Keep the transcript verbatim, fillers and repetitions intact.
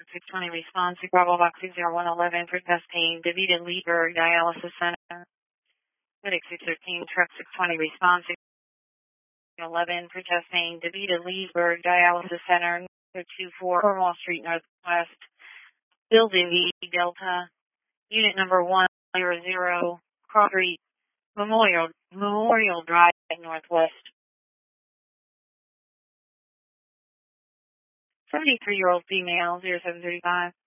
six twenty response to Bravo Box six zero one eleven for testing. Davida Lieberg Dialysis Center. Medic six thirteen, Truck six twenty response eleven for testing. Davida Lieberg Dialysis Center. two four Cornwall Street Northwest. Building V Delta. Unit number one zero zero Cross Street Memorial Memorial Drive Northwest. seventy-three-year-old female, zero seven three five.